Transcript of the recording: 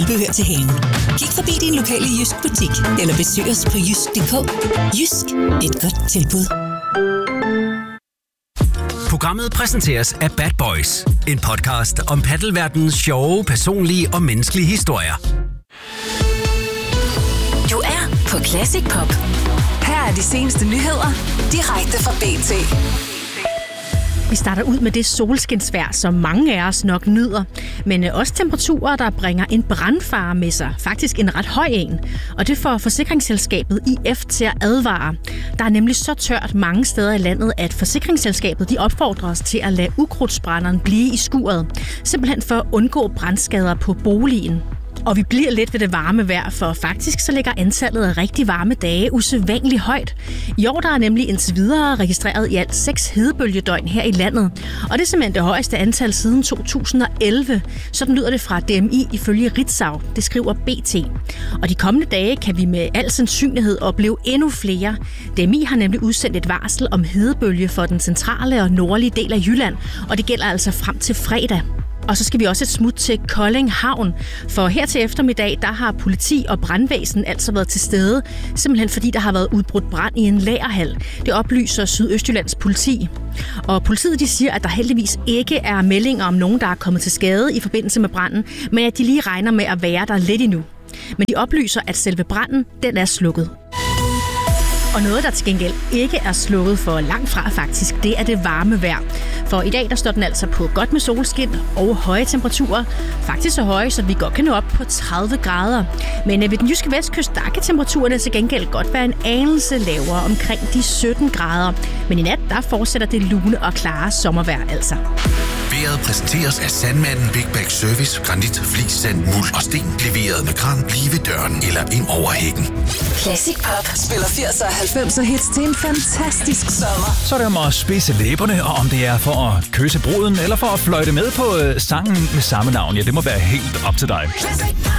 Behør til hagen. Kig forbi din lokale Jysk butik, eller besøg os på jysk.dk. Jysk, et godt tilbud. Programmet præsenteres af Bad Boys, en podcast om paddelverdenens sjove, personlige og menneskelige historier. Du er på Classic Pop. Her er de seneste nyheder, direkte fra BT. Vi starter ud med det solskinsvejr, som mange af os nok nyder, men også temperaturer, der bringer en brandfare med sig. Faktisk en ret høj en. Og det får forsikringsselskabet IF til at advare. Der er nemlig så tørt mange steder i landet, at forsikringsselskabet de opfordrer os til at lade ukrudtsbrænderen blive i skuret. Simpelthen for at undgå brandskader på boligen. Og vi bliver lidt ved det varme vejr, for faktisk så ligger antallet af rigtig varme dage usædvanligt højt. I år der er nemlig indtil videre registreret i alt 6 hedebølgedøgn her i landet. Og det er simpelthen det højeste antal siden 2011. Sådan lyder det fra DMI ifølge Ritzau, det skriver BT. Og de kommende dage kan vi med al sandsynlighed opleve endnu flere. DMI har nemlig udsendt et varsel om hedebølge for den centrale og nordlige del af Jylland, og det gælder altså frem til fredag. Og så skal vi også et smut til Kolding Havn, for her til eftermiddag, der har politi og brandvæsen altså været til stede, simpelthen fordi der har været udbrudt brand i en lagerhal. Det oplyser Sydøstjyllands politi. Og politiet de siger, at der heldigvis ikke er meldinger om nogen, der er kommet til skade i forbindelse med branden, men at de lige regner med at være der lidt endnu. Men de oplyser, at selve branden, den er slukket. Og noget, der til gengæld ikke er slukket for langt fra faktisk, det er det varme vejr. For i dag, der står den altså på godt med solskin og høje temperaturer. Faktisk så høje, så vi godt kan nå op på 30 grader. Men ved den jyske vestkyst, der kan temperaturerne til gengæld godt være en anelse lavere, omkring de 17 grader. Men i nat, der fortsætter det lune og klare sommervejr altså. Vejret præsenteres af Sandmanden Big Bag Service, granit, flis, sand, muld og sten. Leveret med kran lige ved døren eller ind over hækken. Classic Pop spiller 80'er og 90'er hits til en fantastisk sommer. Så er det om at spidse læberne, og om det er for at kysse bruden eller for at fløjte med på sangen med samme navn. Ja, det må være helt op til dig. Classic Pop.